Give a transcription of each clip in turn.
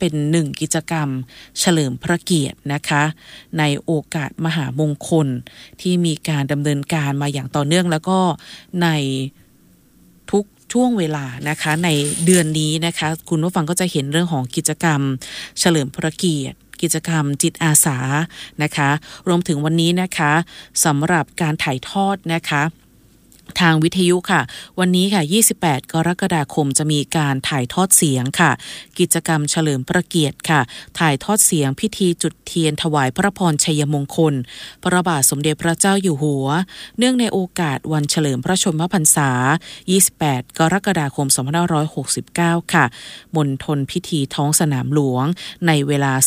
เป็น1กิจกรรมเฉลิมพระเกียรตินะคะในโอกาสมหามงคลที่มีการดำเนินการมาอย่างต่อเนื่องแล้วก็ในทุกช่วงเวลานะคะในเดือนนี้นะคะคุณผู้ฟังก็จะเห็นเรื่องของกิจกรรมเฉลิมพระเกียรติกิจกรรมจิตอาสานะคะรวมถึงวันนี้นะคะสำหรับการถ่ายทอดนะคะทางวิทยุค่ะวันนี้ค่ะ28กรกฎาคมจะมีการถ่ายทอดเสียงค่ะกิจกรรมเฉลิมพระเกียรติค่ะถ่ายทอดเสียงพิธีจุดเทียนถวายพระพรชัยมงคลพระบาทสมเด็จพระเจ้าอยู่หัวเนื่องในโอกาสวันเฉลิมพระชนมพรรษา28กรกฎาคม2569ค่ะมณฑลพิธีท้องสนามหลวงในเวลา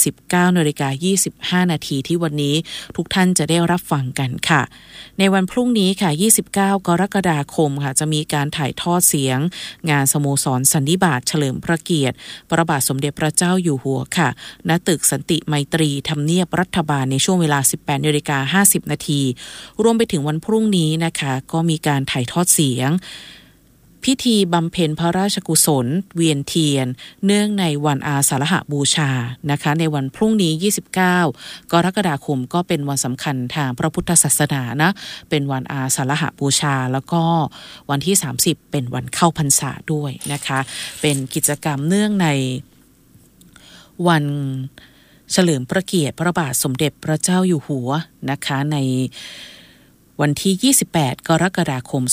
19:25 นาทีที่วันนี้ทุกท่านจะได้รับฟังกันค่ะในวันพรุ่งนี้ค่ะ29กรกฎาคมค่ะจะมีการถ่ายทอดเสียงงานสโมสรสันนิบาตเฉลิมพระเกียรติพระบาทสมเด็จพระเจ้าอยู่หัวค่ะณตึกสันติไมตรีทำเนียบรัฐบาลในช่วงเวลา 18:50 นาทีรวมไปถึงวันพรุ่งนี้นะคะก็มีการถ่ายทอดเสียงพิธีบำเพ็ญพระราชกุศลเวียนเทียนเนื่องในวันอาสาฬหบูชานะคะในวันพรุ่งนี้29กรกฎาคมก็เป็นวันสำคัญทางพระพุทธศาสนานะเป็นวันอาสาฬหบูชาแล้วก็วันที่30เป็นวันเข้าพรรษาด้วยนะคะเป็นกิจกรรมเนื่องในวันเฉลิมพระเกียรติพระบาทสมเด็จพระเจ้าอยู่หัวนะคะในวันที่28กรกฎาคม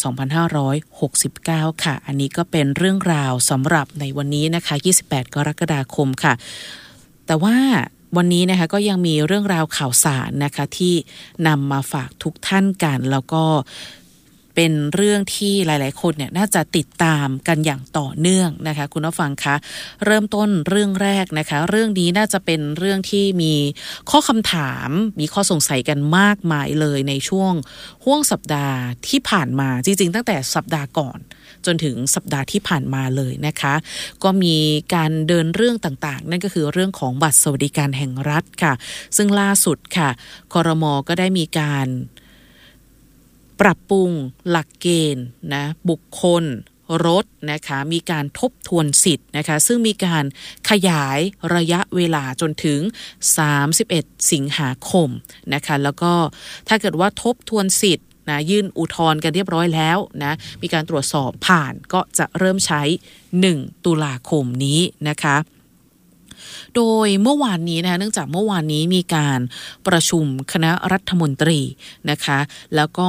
2569ค่ะอันนี้ก็เป็นเรื่องราวสำหรับในวันนี้นะคะ28กรกฎาคมค่ะแต่ว่าวันนี้นะคะก็ยังมีเรื่องราวข่าวสารนะคะที่นำมาฝากทุกท่านกันแล้วก็เป็นเรื่องที่หลายๆคนเนี่ยน่าจะติดตามกันอย่างต่อเนื่องนะคะคุณผู้ฟังคะเริ่มต้นเรื่องแรกนะคะเรื่องนี้น่าจะเป็นเรื่องที่มีข้อคำถามมีข้อสงสัยกันมากมายเลยในช่วงห้วงสัปดาห์ที่ผ่านมาจริงๆตั้งแต่สัปดาห์ก่อนจนถึงสัปดาห์ที่ผ่านมาเลยนะคะก็มีการเดินเรื่องต่างๆนั่นก็คือเรื่องของบัตรสวัสดิการแห่งรัฐค่ะซึ่งล่าสุดค่ะครม.ก็ได้มีการปรับปรุงหลักเกณฑ์นะบุคคลรถนะคะมีการทบทวนสิทธิ์นะคะซึ่งมีการขยายระยะเวลาจนถึง31สิงหาคมนะคะแล้วก็ถ้าเกิดว่าทบทวนสิทธิ์นะยื่นอุทธรณ์กันเรียบร้อยแล้วนะมีการตรวจสอบผ่านก็จะเริ่มใช้1ตุลาคมนี้นะคะโดยเมื่อวานนี้นะคะเนื่องจากเมื่อวานนี้มีการประชุมคณะรัฐมนตรีนะคะแล้วก็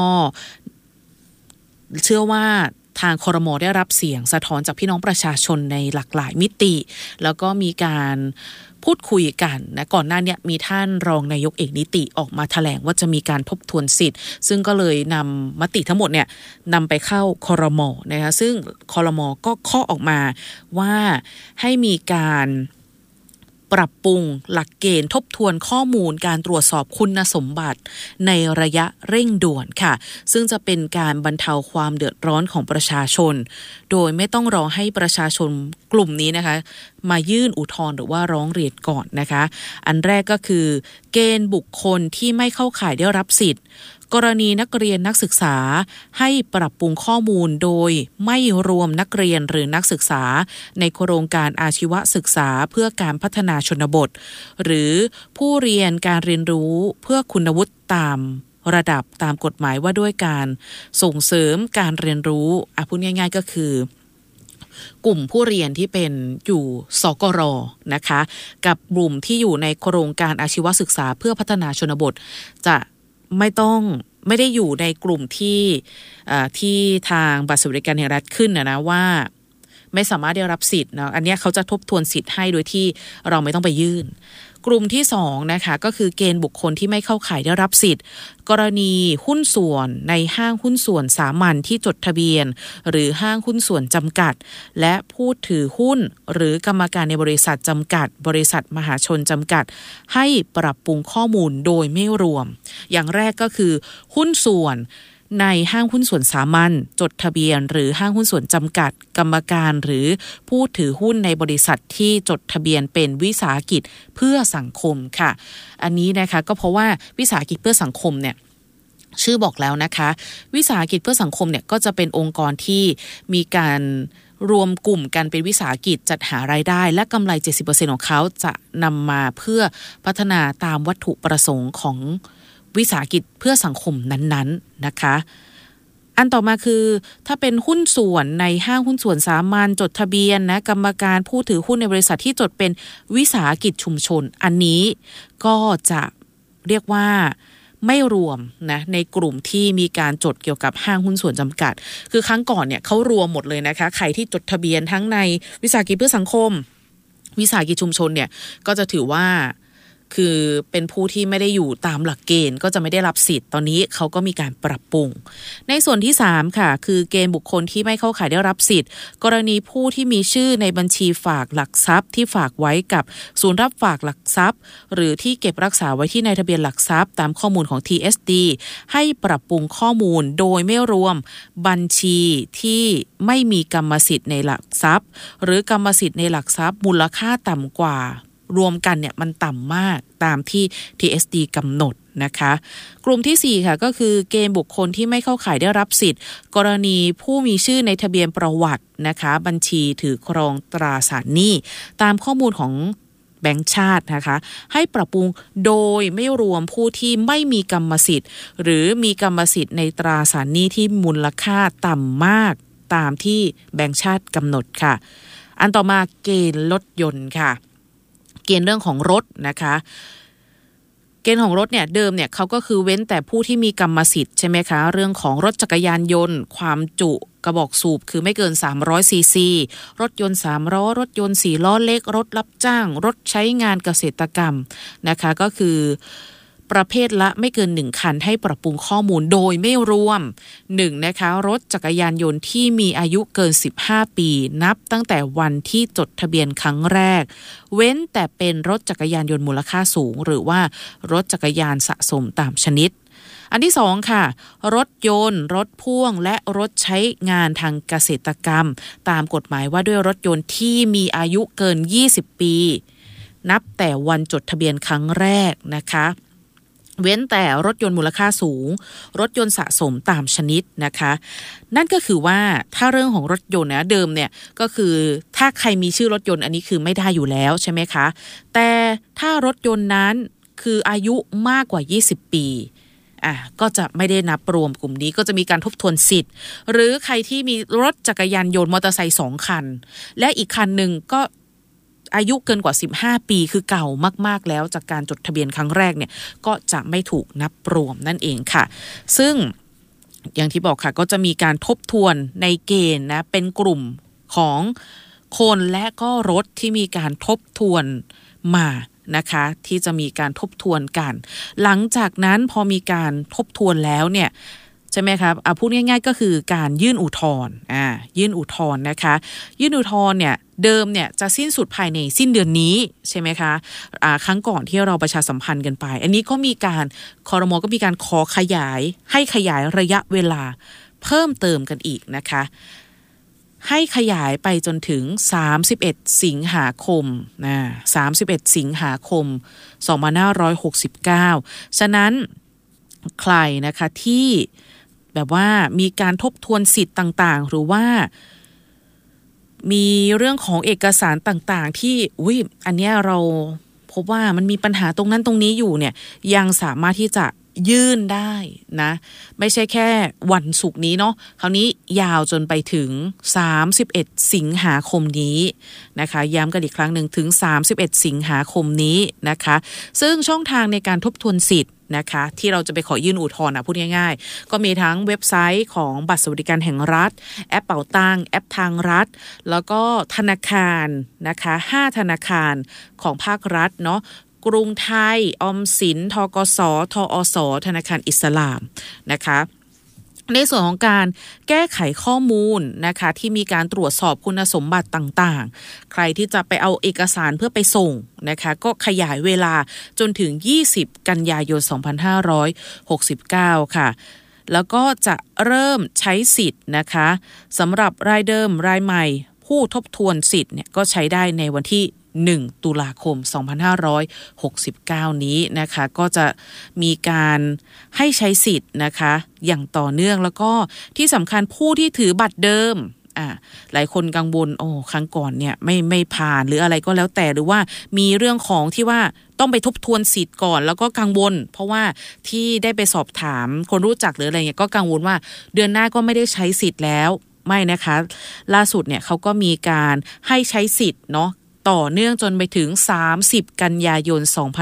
เชื่อว่าทางครม.ได้รับเสียงสะท้อนจากพี่น้องประชาชนในหลากหลายมิติแล้วก็มีการพูดคุยกันนะก่อนหน้านี้มีท่านรองนายกเอกนิติออกมาแถลงว่าจะมีการทบทวนสิทธิ์ซึ่งก็เลยนำมติทั้งหมดเนี่ยนำไปเข้าครม.นะคะซึ่งครม.ก็ข้อออกมาว่าให้มีการปรับปรุงหลักเกณฑ์ทบทวนข้อมูลการตรวจสอบคุณสมบัติในระยะเร่งด่วนค่ะซึ่งจะเป็นการบรรเทาความเดือดร้อนของประชาชนโดยไม่ต้องรอให้ประชาชนกลุ่มนี้นะคะมายื่นอุทธรณ์หรือว่าร้องเรียนก่อนนะคะอันแรกก็คือเกณฑ์บุคคลที่ไม่เข้าข่ายได้รับสิทธิ์กรณีนักเรียนนักศึกษาให้ปรับปรุงข้อมูลโดยไม่รวมนักเรียนหรือนักศึกษาในโครงการอาชีวศึกษาเพื่อการพัฒนาชนบทหรือผู้เรียนการเรียนรู้เพื่อคุณวุฒิตามระดับตามกฎหมายว่าด้วยการส่งเสริมการเรียนรู้พูดง่ายๆก็คือกลุ่มผู้เรียนที่เป็นอยู่สกร.นะคะกับกลุ่มที่อยู่ในโครงการอาชีวศึกษาเพื่อพัฒนาชนบทจะไม่ได้อยู่ในกลุ่มที่ทางบัตรสวัสดิการแห่งรัฐขึ้นนะว่าไม่สามารถได้รับสิทธิ์นะอันนี้เขาจะทบทวนสิทธิ์ให้โดยที่เราไม่ต้องไปยื่นกลุ่มที่2นะคะก็คือเกณฑ์บุคคลที่ไม่เข้าข่ายได้รับสิทธิ์กรณีหุ้นส่วนในห้างหุ้นส่วนสามัญที่จดทะเบียนหรือห้างหุ้นส่วนจำกัดและผู้ถือหุ้นหรือกรรมการในบริษัทจำกัดบริษัทมหาชนจำกัดให้ปรับปรุงข้อมูลโดยไม่รวมอย่างแรกก็คือหุ้นส่วนในห้างหุ้นส่วนสามัญจดทะเบียนหรือห้างหุ้นส่วนจำกัดกรรมการหรือผู้ถือหุ้นในบริษัทที่จดทะเบียนเป็นวิสาหกิจเพื่อสังคมค่ะอันนี้นะคะก็เพราะว่าวิสาหกิจเพื่อสังคมเนี่ยชื่อบอกแล้วนะคะวิสาหกิจเพื่อสังคมเนี่ยก็จะเป็นองค์กรที่มีการรวมกลุ่มกันเป็นวิสาหกิจจัดหารายได้และกำไร 70% ของเขาจะนำมาเพื่อพัฒนาตามวัตถุประสงค์ของวิสาหกิจเพื่อสังคมนั้นๆนะคะอันต่อมาคือถ้าเป็นหุ้นส่วนในห้างหุ้นส่วนสามัญจดทะเบียนนะกรรมการผู้ถือหุ้นในบริษัทที่จดเป็นวิสาหกิจชุมชนอันนี้ก็จะเรียกว่าไม่รวมนะในกลุ่มที่มีการจดเกี่ยวกับห้างหุ้นส่วนจำกัดคือครั้งก่อนเนี่ยเขารวมหมดเลยนะคะใครที่จดทะเบียนทั้งในวิสาหกิจเพื่อสังคมวิสาหกิจชุมชนเนี่ยก็จะถือว่าคือเป็นผู้ที่ไม่ได้อยู่ตามหลักเกณฑ์ก็จะไม่ได้รับสิทธิ์ตอนนี้เขาก็มีการปรับปรุงในส่วนที่3ค่ะคือเกณฑ์บุคคลที่ไม่เข้าข่ายได้รับสิทธิ์กรณีผู้ที่มีชื่อในบัญชีฝากหลักทรัพย์ที่ฝากไว้กับศูนย์รับฝากหลักทรัพย์หรือที่เก็บรักษาไว้ที่ในทะเบียนหลักทรัพย์ตามข้อมูลของ TSD ให้ปรับปรุงข้อมูลโดยไม่รวมบัญชีที่ไม่มีกรรมสิทธิ์ในหลักทรัพย์หรือกรรมสิทธิ์ในหลักทรัพย์มูลค่าต่ำกว่ารวมกันเนี่ยมันต่ำมากตามที่ TSD กำหนดนะคะกลุ่มที่4ค่ะก็คือเกณฑ์บุคคลที่ไม่เข้าข่ายได้รับสิทธิ์กรณีผู้มีชื่อในทะเบียนประวัตินะคะบัญชีถือครองตราสารหนี้ตามข้อมูลของแบงก์ชาตินะคะให้ปรับปรุงโดยไม่รวมผู้ที่ไม่มีกรรมสิทธิ์หรือมีกรรมสิทธิ์ในตราสารหนี้ที่มูลค่าต่ำมากตามที่แบงก์ชาติกำหนดค่ะอันต่อมาเกณฑ์รถยนต์ค่ะเกณฑ์เรื่องของรถนะคะเกณฑ์ของรถเนี่ยเดิมเนี่ยเขาก็คือเว้นแต่ผู้ที่มีกรรมสิทธิ์ใช่ไหมคะเรื่องของรถจักรยานยนต์ความจุกระบอกสูบคือไม่เกิน300ซีซีรถยนต์3ล้อรถยนต์4ล้อเล็กรถรับจ้างรถใช้งานเกษตรกรรมนะคะก็คือประเภทละไม่เกิน1คันให้ปรับปรุงข้อมูลโดยไม่รวม1นะคะรถจักรยานยนต์ที่มีอายุเกิน15ปีนับตั้งแต่วันที่จดทะเบียนครั้งแรกเว้นแต่เป็นรถจักรยานยนต์มูลค่าสูงหรือว่ารถจักรยานสะสมตามชนิดอันที่2ค่ะรถยนต์รถพ่วงและรถใช้งานทางเกษตรกรรมตามกฎหมายว่าด้วยรถยนต์ที่มีอายุเกิน20ปีนับแต่วันจดทะเบียนครั้งแรกนะคะเว้นแต่รถยนต์มูลค่าสูงรถยนต์สะสมตามชนิดนะคะนั่นก็คือว่าถ้าเรื่องของรถยนต์นะเดิมเนี่ยก็คือถ้าใครมีชื่อรถยนต์อันนี้คือไม่ได้อยู่แล้วใช่ไหมคะแต่ถ้ารถยนต์นั้นคืออายุมากกว่า20ปีก็จะไม่ได้นับรวมกลุ่มนี้ก็จะมีการทบทวนสิทธิ์หรือใครที่มีรถจักรยานยนต์มอเตอร์ไซค์2คันและอีกคันหนึ่งก็อายุเกินกว่า15ปีคือเก่ามากๆแล้วจากการจดทะเบียนครั้งแรกเนี่ยก็จะไม่ถูกนับรวมนั่นเองค่ะซึ่งอย่างที่บอกค่ะก็จะมีการทบทวนในเกณฑ์นะเป็นกลุ่มของคนและก็รถที่มีการทบทวนมานะคะที่จะมีการทบทวนกันหลังจากนั้นพอมีการทบทวนแล้วเนี่ยใช่ไหมครับพูดง่ายๆก็คือการยื่นอุทธรณ์ยื่นอุทธรณ์นะคะยื่นอุทธรณ์เนี่ยเดิมเนี่ยจะสิ้นสุดภายในสิ้นเดือนนี้ใช่ไหมคะครั้งก่อนที่เราประชาสัมพันธ์กันไปอันนี้ก็มีการครม.ก็มีการขอขยายให้ขยายระยะเวลาเพิ่มเติมกันอีกนะคะให้ขยายไปจนถึง31สิงหาคม31สิงหาคม2569ฉะนั้นใครนะคะที่แบบว่ามีการทบทวนสิทธิ์ต่างๆหรือว่ามีเรื่องของเอกสารต่างๆที่อันนี้เราพบว่ามันมีปัญหาตรงนั้นตรงนี้อยู่เนี่ยยังสามารถที่จะยื่นได้นะไม่ใช่แค่วันศุกร์นี้เนาะคราวนี้ยาวจนไปถึง31สิงหาคมนี้นะคะย้ำกันอีกครั้งหนึ่งถึง31สิงหาคมนี้นะคะซึ่งช่องทางในการทบทวนสิทธิ์นะคะที่เราจะไปขอยื่นอุทธรณ์พูดง่ายๆก็มีทั้งเว็บไซต์ของบัตรสวัสดิการแห่งรัฐแอปเป๋าตังค์แอปทางรัฐแล้วก็ธนาคารนะคะ5ธนาคารของภาครัฐเนาะกรุงไทยออมสินธกสทอสธนาคารอิสลามนะคะในส่วนของการแก้ไขข้อมูลนะคะที่มีการตรวจสอบคุณสมบัติต่างๆใครที่จะไปเอาเอกสารเพื่อไปส่งนะคะก็ขยายเวลาจนถึง20กันยายน2569ค่ะแล้วก็จะเริ่มใช้สิทธิ์นะคะสำหรับรายเดิมรายใหม่ผู้ทบทวนสิทธิ์เนี่ยก็ใช้ได้ในวันที่1ตุลาคม2569นี้นะคะก็จะมีการให้ใช้สิทธิ์นะคะอย่างต่อเนื่องแล้วก็ที่สำคัญผู้ที่ถือบัตรเดิมหลายคนกังวลครั้งก่อนเนี่ยไม่ผ่านหรืออะไรก็แล้วแต่หรือว่ามีเรื่องของที่ว่าต้องไปทบทวนสิทธิ์ก่อนแล้วก็กังวลเพราะว่าที่ได้ไปสอบถามคนรู้จักหรืออะไรเงี้ยก็กังวลว่าเดือนหน้าก็ไม่ได้ใช้สิทธิ์แล้วไม่นะคะล่าสุดเนี่ยเขาก็มีการให้ใช้สิทธิ์เนาะต่อเนื่องจนไปถึง30กันยายน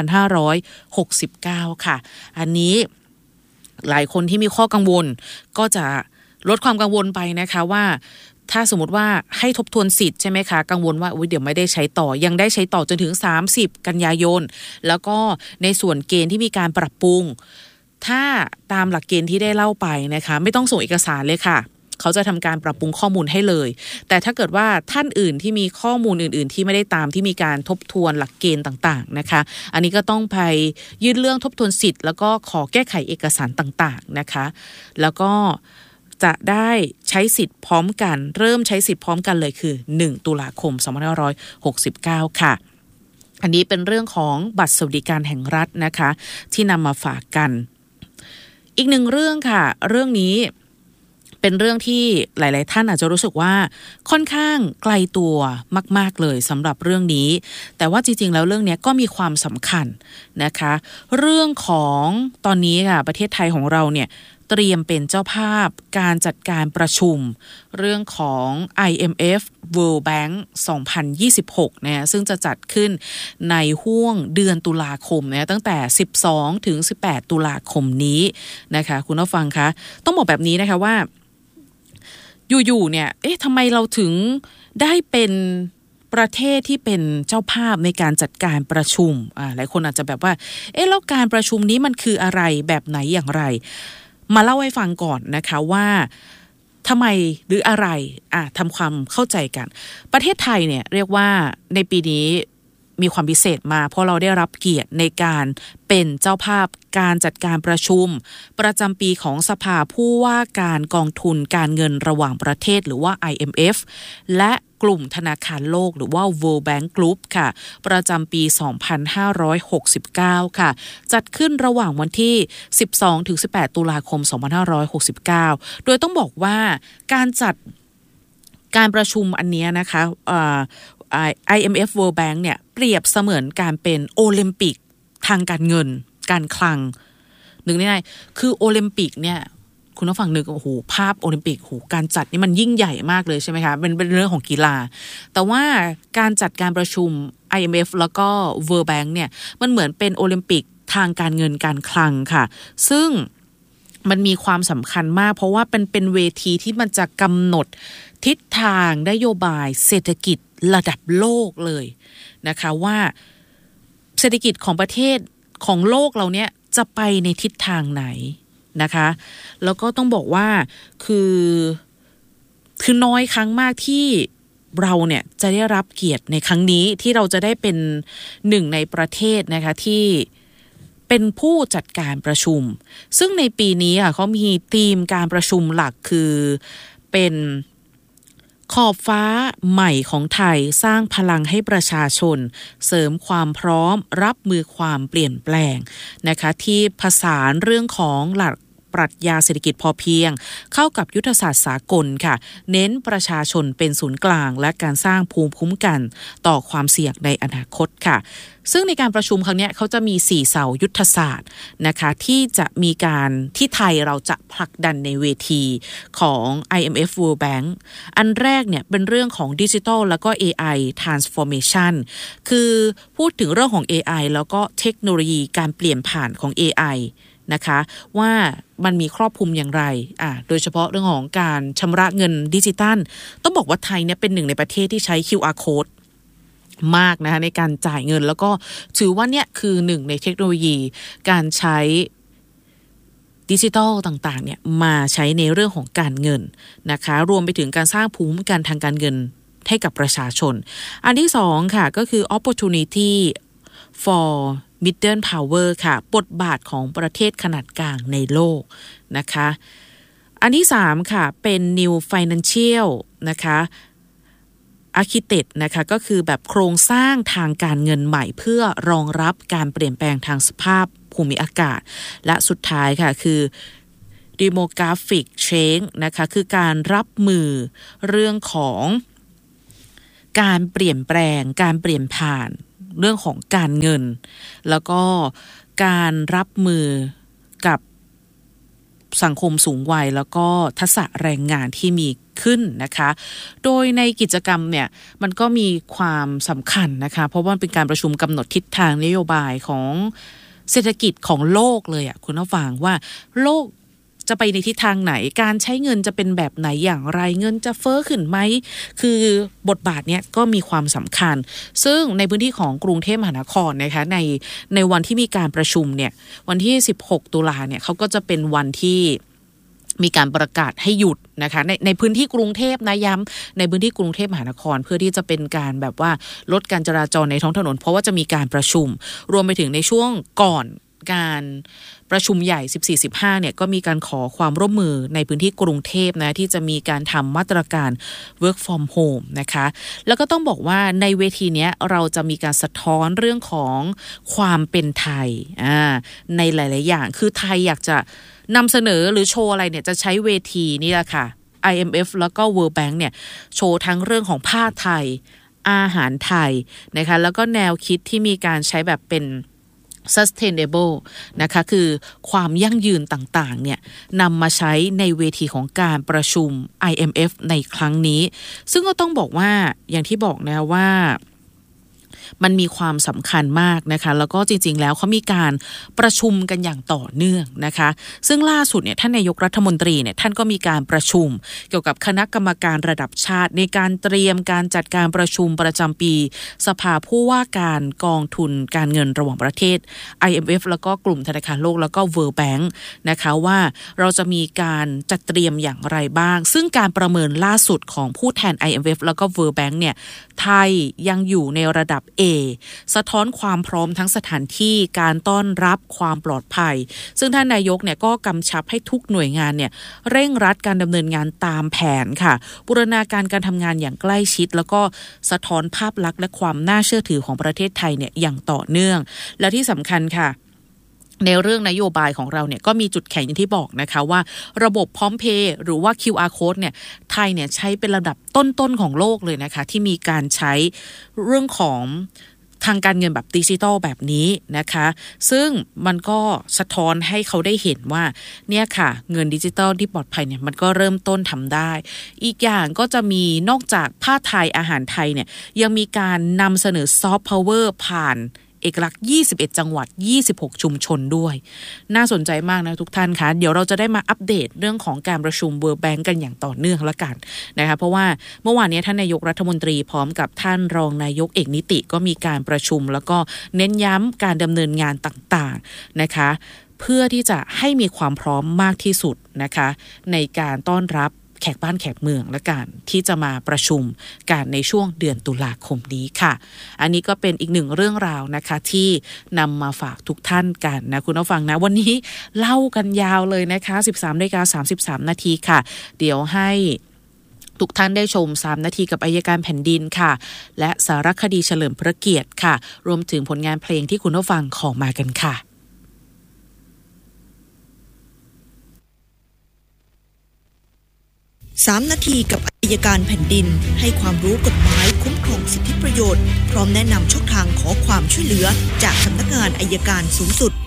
2569ค่ะอันนี้หลายคนที่มีข้อกังวลก็จะลดความกังวลไปนะคะว่าถ้าสมมติว่าให้ทบทวนสิทธิ์ใช่ไหมคะกังวลว่าเดี๋ยวไม่ได้ใช้ต่อยังได้ใช้ต่อจนถึง30กันยายนแล้วก็ในส่วนเกณฑ์ที่มีการปรับปรุงถ้าตามหลักเกณฑ์ที่ได้เล่าไปนะคะไม่ต้องส่งเอกสารเลยค่ะเขาจะทำการปรับปรุงข้อมูลให้เลยแต่ถ้าเกิดว่าท่านอื่นที่มีข้อมูลอื่นๆที่ไม่ได้ตามที่มีการทบทวนหลักเกณฑ์ต่างๆนะคะอันนี้ก็ต้องไปยื่นเรื่องทบทวนสิทธิ์แล้วก็ขอแก้ไขเอกสารต่างๆนะคะแล้วก็จะได้ใช้สิทธิ์พร้อมกันเริ่มใช้สิทธิ์พร้อมกันเลยคือ1ตุลาคม2569ค่ะอันนี้เป็นเรื่องของบัตรสวัสดิการแห่งรัฐนะคะที่นำมาฝากกันอีกหนึ่งเรื่องค่ะเรื่องนี้เป็นเรื่องที่หลายๆท่านอาจจะรู้สึกว่าค่อนข้างไกลตัวมากๆเลยสำหรับเรื่องนี้แต่ว่าจริงๆแล้วเรื่องนี้ก็มีความสำคัญนะคะเรื่องของตอนนี้ค่ะประเทศไทยของเราเนี่ยเตรียมเป็นเจ้าภาพการจัดการประชุมเรื่องของ IMF World Bank 2026นะซึ่งจะจัดขึ้นในห้วงเดือนตุลาคมนะตั้งแต่12ถึง18ตุลาคมนี้นะคะคุณผู้ฟังคะต้องบอกแบบนี้นะคะว่าอยู่ๆเนี่ยทำไมเราถึงได้เป็นประเทศที่เป็นเจ้าภาพในการจัดการประชุมหลายคนอาจจะแบบว่าแล้วการประชุมนี้มันคืออะไรแบบไหนอย่างไรมาเล่าให้ฟังก่อนนะคะว่าทำไมหรืออะไรทำความเข้าใจกันประเทศไทยเนี่ยเรียกว่าในปีนี้มีความพิเศษมาเพราะเราได้รับเกียรติในการเป็นเจ้าภาพการจัดการประชุมประจำปีของสภาผู้ว่าการกองทุนการเงินระหว่างประเทศหรือว่า IMF และกลุ่มธนาคารโลกหรือว่า World Bank Group ค่ะประจำปี 2569 ค่ะจัดขึ้นระหว่างวันที่ 12-18 ตุลาคม 2569 โดยต้องบอกว่าการจัดการประชุมอันนี้นะคะIMF World Bank เนี่ยเปรียบเสมือนการเป็นโอลิมปิกทางการเงินการคลังนึกง่ายๆคือโอลิมปิกเนี่ยคุณผู้ฟังนึกภาพโอลิมปิกการจัดนี่มันยิ่งใหญ่มากเลยใช่ไหมคะเป็นเรื่องของกีฬาแต่ว่าการจัดการประชุม IMF แล้วก็ World Bank เนี่ยมันเหมือนเป็นโอลิมปิกทางการเงินการคลังค่ะซึ่งมันมีความสำคัญมากเพราะว่าเป็นเวทีที่มันจะกำหนดทิศทางนโยบายเศรษฐกิจระดับโลกเลยนะคะว่าเศรษฐกิจของประเทศของโลกเราเนี่ยจะไปในทิศทางไหนนะคะแล้วก็ต้องบอกว่าคือน้อยครั้งมากที่เราเนี่ยจะได้รับเกียรติในครั้งนี้ที่เราจะได้เป็นหนึ่งในประเทศนะคะที่เป็นผู้จัดการประชุมซึ่งในปีนี้ค่ะเขามีธีมการประชุมหลักคือเป็นขอบฟ้าใหม่ของไทยสร้างพลังให้ประชาชนเสริมความพร้อมรับมือความเปลี่ยนแปลงนะคะที่ผสานเรื่องของหลักปรัชญาเศรษฐกิจพอเพียงเข้ากับยุทธศาสตร์สากลค่ะเน้นประชาชนเป็นศูนย์กลางและการสร้างภูมิคุ้มกันต่อความเสี่ยงในอนาคตค่ะซึ่งในการประชุมครั้งนี้เขาจะมี4เสายุทธศาสตร์นะคะที่จะมีการที่ไทยเราจะผลักดันในเวทีของ IMF World Bank อันแรกเนี่ยเป็นเรื่องของ Digital แล้วก็ AI Transformation คือพูดถึงเรื่องของ AI แล้วก็เทคโนโลยีการเปลี่ยนผ่านของ AIนะคะว่ามันมีครอบคลุมอย่างไรโดยเฉพาะเรื่องของการชำระเงินดิจิตัลต้องบอกว่าไทยเนี่ยเป็นหนึ่งในประเทศที่ใช้ QR Code มากนะคะในการจ่ายเงินแล้วก็ถือว่าเนี่ยคือหนึ่งในเทคโนโลยีการใช้ดิจิทัลต่างๆเนี่ยมาใช้ในเรื่องของการเงินนะคะรวมไปถึงการสร้างภูมิคุ้มกันทางการเงินให้กับประชาชนอันที่สองค่ะก็คือ opportunity for middle power ค่ะบทบาทของประเทศขนาดกลางในโลกนะคะอันที่3ค่ะเป็น new financial นะคะarchitect นะคะก็คือแบบโครงสร้างทางการเงินใหม่เพื่อรองรับการเปลี่ยนแปลงทางสภาพภูมิอากาศและสุดท้ายค่ะคือ demographic change นะคะคือการรับมือเรื่องของการเปลี่ยนแปลงการเปลี่ยนผ่านเรื่องของการเงินแล้วก็การรับมือกับสังคมสูงวัยแล้วก็ทักษะแรงงานที่มีขึ้นนะคะโดยในกิจกรรมเนี่ยมันก็มีความสำคัญนะคะเพราะว่าเป็นการประชุมกำหนดทิศทางนโยบายของเศรษฐกิจของโลกเลยอ่ะคุณผู้ฟังว่าโลกจะไปในทิศทางไหนการใช้เงินจะเป็นแบบไหนอย่างไรเงินจะเฟ้อขึ้นไหมคือบทบาทเนี้ยก็มีความสำคัญซึ่งในพื้นที่ของกรุงเทพมหานครนะคะในวันที่มีการประชุมเนี่ยวันที่16ตุลาเนี่ยเขาก็จะเป็นวันที่มีการประกาศให้หยุดนะคะในพื้นที่กรุงเทพนะย้ำในพื้นที่กรุงเทพมหานครเพื่อที่จะเป็นการแบบว่าลดการจราจรในท้องถนนเพราะว่าจะมีการประชุมรวมไปถึงในช่วงก่อนการประชุมใหญ่ 14-15 เนี่ยก็มีการขอความร่วมมือในพื้นที่กรุงเทพนะที่จะมีการทำมาตรการ work from home นะคะแล้วก็ต้องบอกว่าในเวทีนี้เราจะมีการสะท้อนเรื่องของความเป็นไทยในหลายๆอย่างคือไทยอยากจะนำเสนอหรือโชว์อะไรเนี่ยจะใช้เวทีนี่แหละค่ะ IMF แล้วก็ World Bank เนี่ยโชว์ทั้งเรื่องของผ้าไทยอาหารไทยนะคะแล้วก็แนวคิดที่มีการใช้แบบเป็นsustainable นะคะคือความยั่งยืนต่างๆเนี่ยนำมาใช้ในเวทีของการประชุม IMF ในครั้งนี้ซึ่งก็ต้องบอกว่าอย่างที่บอกนะว่ามันมีความสำคัญมากนะคะแล้วก็จริงๆแล้วเขามีการประชุมกันอย่างต่อเนื่องนะคะซึ่งล่าสุดเนี่ยท่านนายกรัฐมนตรีเนี่ยท่านก็มีการประชุมเกี่ยวกับคณะกรรมการระดับชาติในการเตรียมการจัดการประชุมประจำปีสภาผู้ว่าการกองทุนการเงินระหว่างประเทศ IMF แล้วก็กลุ่มธนาคารโลกแล้วก็ World Bank นะคะว่าเราจะมีการจัดเตรียมอย่างไรบ้างซึ่งการประเมินล่าสุดของผู้แทน IMF แล้วก็ World Bank เนี่ยไทยยังอยู่ในระดับ A สะท้อนความพร้อมทั้งสถานที่การต้อนรับความปลอดภัยซึ่งท่านนายกเนี่ยก็กำชับให้ทุกหน่วยงานเนี่ยเร่งรัดการดำเนินงานตามแผนค่ะบูรณาการการทำงานอย่างใกล้ชิดแล้วก็สะท้อนภาพลักษณ์และความน่าเชื่อถือของประเทศไทยเนี่ยอย่างต่อเนื่องและที่สำคัญค่ะในเรื่องนโยบายของเราเนี่ยก็มีจุดแข็งอย่างที่บอกนะคะว่าระบบพร้อมเพย์หรือว่า QR code เนี่ยไทยเนี่ยใช้เป็นระดับต้นๆของโลกเลยนะคะที่มีการใช้เรื่องของทางการเงินแบบดิจิทัลแบบนี้นะคะซึ่งมันก็สะท้อนให้เขาได้เห็นว่าเนี่ยค่ะเงินดิจิทัลที่ปลอดภัยเนี่ยมันก็เริ่มต้นทำได้อีกอย่างก็จะมีนอกจากผ้าไทยอาหารไทยเนี่ยยังมีการนำเสนอซอฟต์พาวเวอร์ผ่านเอกลักษณ์21จังหวัด26ชุมชนด้วยน่าสนใจมากนะทุกท่านคะเดี๋ยวเราจะได้มาอัปเดตเรื่องของการประชุม World Bank กันอย่างต่อเนื่องละกันนะคะเพราะว่าเมื่อวานนี้ท่านนายกรัฐมนตรีพร้อมกับท่านรองนายกเอกนิติก็มีการประชุมแล้วก็เน้นย้ำการดำเนินงานต่างๆนะคะเพื่อที่จะให้มีความพร้อมมากที่สุดนะคะในการต้อนรับแขกบ้านแขกเมืองและกันที่จะมาประชุมกันในช่วงเดือนตุลาคมนี้ค่ะอันนี้ก็เป็นอีกหนึ่งเรื่องราวนะคะที่นำมาฝากทุกท่านกันนะคุณผู้ฟังนะวันนี้เล่ากันยาวเลยนะคะ 13:33 นาทีค่ะเดี๋ยวให้ทุกท่านได้ชม3นาทีกับอัยการแผ่นดินค่ะและสารคดีเฉลิมพระเกียรติค่ะรวมถึงผลงานเพลงที่คุณผู้ฟังขอมากันค่ะ 3 นาทีกับอัยการแผ่นดินให้ความรู้กฎหมายคุ้มครองสิทธิประโยชน์พร้อมแนะนำช่องทางขอความช่วยเหลือจากสำนักงานอัยการสูงสุด